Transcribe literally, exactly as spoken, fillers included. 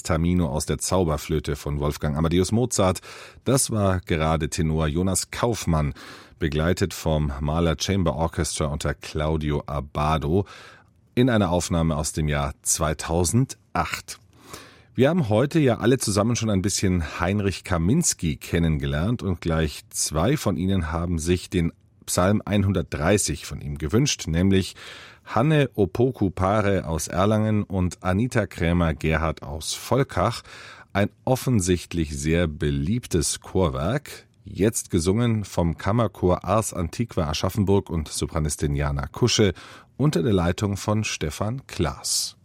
Tamino aus der Zauberflöte von Wolfgang Amadeus Mozart. Das war gerade Tenor Jonas Kaufmann, begleitet vom Mahler Chamber Orchestra unter Claudio Abbado in einer Aufnahme aus dem Jahr zweitausendacht. Wir haben heute ja alle zusammen schon ein bisschen Heinrich Kaminski kennengelernt und gleich zwei von Ihnen haben sich den Psalm hundertdreißig von ihm gewünscht, nämlich Hanne Opoku-Pare aus Erlangen und Anita Krämer-Gerhardt aus Volkach. Ein offensichtlich sehr beliebtes Chorwerk, jetzt gesungen vom Kammerchor Ars Antiqua Aschaffenburg und Sopranistin Jana Kusche unter der Leitung von Stefan Klaas.